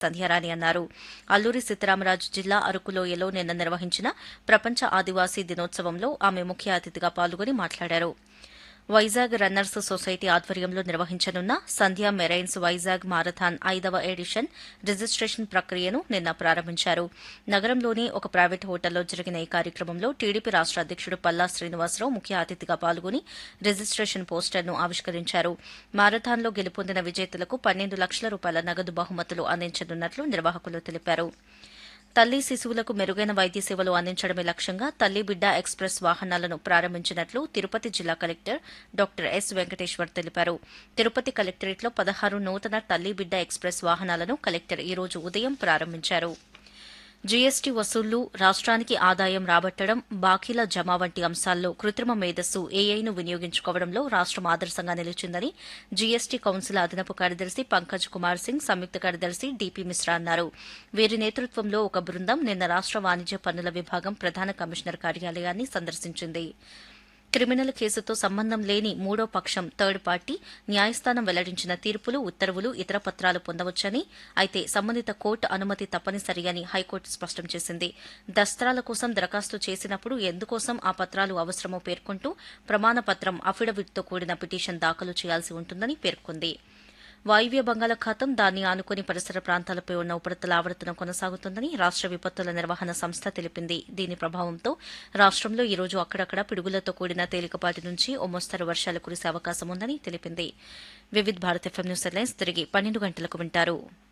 సంధ్యారాణి అన్నారు. అల్లూరి సీతారామరాజు జిల్లా అరకులోయలో నిన్న నిర్వహించిన ప్రపంచ ఆదివాసీ దినోత్సవంలో ఆమె ముఖ్య అతిథిగా పాల్గొని మాట్లాడారు. వైజాగ్ రన్నర్స్ సొసైటీ ఆధ్వర్యంలో నిర్వహించనున్న సంధ్యా మెరైన్స్ వైజాగ్ మారథాన్ 5వ ఎడిషన్ రిజిస్ట్రేషన్ ప్రక్రియను నిన్న ప్రారంభించారు. నగరంలోని ఒక ప్రైవేట్ హోటల్లో జరిగిన ఈ కార్యక్రమంలో టీడీపీ రాష్ట అధ్యకుడు పల్లా శ్రీనివాసరావు ముఖ్య అతిథిగా పాల్గొని రిజిస్ట్రేషన్ పోస్టర్ను ఆవిష్కరించారు. మారథాన్లో గెలుపొందిన విజేతలకు 12 లక్షల రూపాయల నగదు బహుమతులు అందించనున్నట్లు నిర్వాహకులు తెలిపారు. తల్లి శిశువులకు మెరుగైన వైద్య సేవలు అందించడమే లక్ష్యంగా తల్లి బిడ్డ ఎక్స్ప్రెస్ వాహనాలను ప్రారంభించినట్లు తిరుపతి జిల్లా కలెక్టర్ డాక్టర్ ఎస్ వెంకటేశ్వర్ తెలిపారు. తిరుపతి కలెక్టరేట్లో 16 నూతన తల్లి బిడ్డ ఎక్స్ప్రెస్ వాహనాలను కలెక్టర్ ఈ రోజు ఉదయం ప్రారంభించారు. జీఎస్టీ వసూళ్లు, రాష్ట్రానికి ఆదాయం రాబట్టడం, బాకీల జమ వంటి అంశాల్లో కృత్రిమ మేధస్సు ఏఐను వినియోగించుకోవడంలో రాష్ట్రం ఆదర్శంగా నిలిచిందని జీఎస్టీ కౌన్సిల్ అదనపు కార్యదర్శి పంకజ్ కుమార్ సింగ్, సంయుక్త కార్యదర్శి డీపీ మిశ్రా అన్నారు. వీరి నేతృత్వంలో ఒక బృందం నిన్న రాష్ట్ర వాణిజ్య పన్నుల విభాగం ప్రధాన కమిషనర్ కార్యాలయాన్ని సందర్శించింది. క్రిమినల్ కేసుతో సంబంధం లేని మూడో పక్షం థర్డ్ పార్టీ న్యాయస్థానం వెల్లడించిన తీర్పులు, ఉత్తర్వులు, ఇతర పత్రాలు పొందవచ్చని, అయితే సంబంధిత కోర్టు అనుమతి తప్పనిసరి అని హైకోర్టు స్పష్టం చేసింది. దస్త్రాల కోసం దరఖాస్తు చేసినప్పుడు ఎందుకోసం ఆ పత్రాలు అవసరమో పేర్కొంటూ ప్రమాణపత్రం, అఫిడవిట్తో కూడిన పిటిషన్ దాఖలు చేయాల్సి ఉంటుందని పేర్కొంది. వాయువ్య బంగాళాఖాతం, దాన్ని ఆనుకుని పరిసర ప్రాంతాలపై ఉన్న ఉపరితల ఆవర్తనం కొనసాగుతుందని రాష్ట విపత్తుల నిర్వహణ సంస్థ తెలిపింది. దీని ప్రభావంతో రాష్ట్రంలో ఈ రోజు అక్కడక్కడ పిడుగులతో కూడిన తేలికపాటి నుంచి ఓ మోస్తరు వర్షాలు కురిసే అవకాశం ఉందని తెలిపింది. Vividh Bharat FM news headlines తిరిగి 12 గంటలకు వింటారు.